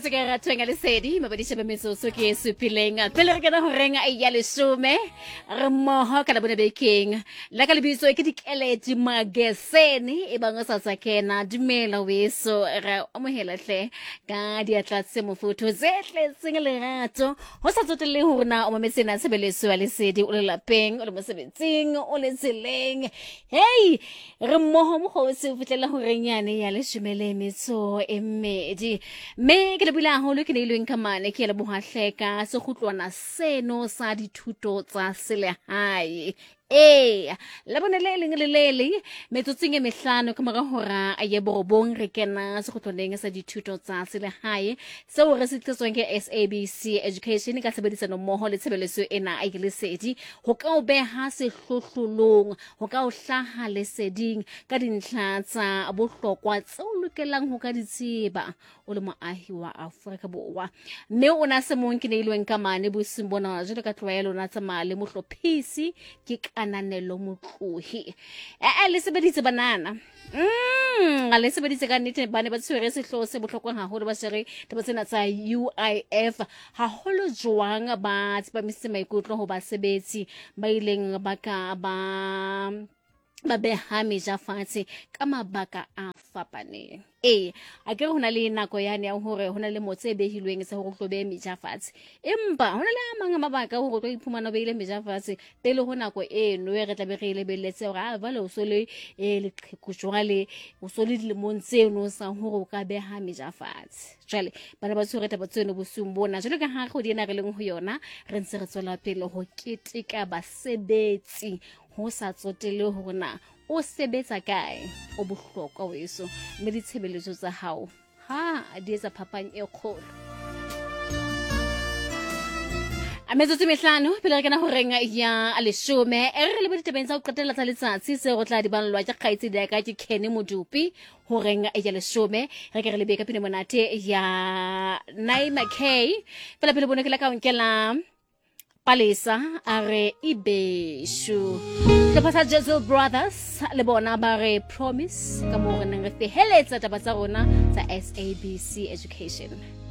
se ka ratweng a lesedi mabadisha ba metsotso ke supileng pele re kana ho renga ya lesome re mmoho ka labone bekeng la ka lebitso ke dikeledi mageseni e bang o sa tsakena dumela weso ra amohela hle ka diatla tse mofutho zehle tseng lerato ho sa tsotelle ho rona o mametsena sebeleso ya lesedi o le lapeng o le mosebetsing o le tseleng hey re mmoho mo go se fitlela ho renyane ya leshomele metso e mmedi me ke le bula haholo ke ne ilweng kamane ke le bohahleka se khutlwana seno sa dithuto tsa selehae la bona le leng le lele metsotsing e mehlano ka mora hora a ye borobong re kena se khutlwaneng sa dithuto tsa selehae seo re se tliswang ke SABC Education ka sebedisano mmoho le tshebeleso ena a lesedi ho ka o beha sehlohlolong ho ka o hlaha leseding ka dintlha tsa bohlokwa tseo lokelang ho ka di tseba o le moahi wa Afrika Borwa mme o na se mong ke ne ilweng kamane bosing bona jwale ka tlwaelo na tsamaya le mohlophisi ke kananelo motlohi le sebeditse banana le sebeditse ka nnete bane ba tshwere sehloho se bohlokwa haholo ba shere taba tsena tsa UIF haholo jwang ba tsepamisitse maikutlo ho basebetsi ba ileng ba ka ba beha meja fatshe ka mabaka a fapaneng a ke hona le nako yane ya hore hona le motse behilweng sa hore go be meja fatshe empa hona le amang mabaka hore tlo iphumana be ile meja fatshe pele ho nako eno re tla be re ile beletse hore vale o so le leqheko jwale o so le dilemong tseno sa hore o ka beha meja fatshe jwale bana ba tshwere taba tseno bosung bona jwale ka ha go diena re leng ho yona re ntse re tswela pele ho keteka basebetsi ho sa tsotele hore na o sebetsa kae o bohlokwa weso mme ditshebeletso tsa hao di etsa phapang e kgolo a metsotso mehlano pele re kana ho renga ya lesome re le ditabeng tsa ho qetela tsa letsatsi se go tla di banlwa tsa kgaitsi di ka ke Kenny Modupi ho renga ya lesome re ke re le beka pine monate ya Naima K pele bone ke la ka nkela Palesa are ibeshu Tlhopha Jezel Brothers le bona ba re promise ka mo re neng re feheletsa taba tsa rona tsa SABC Education.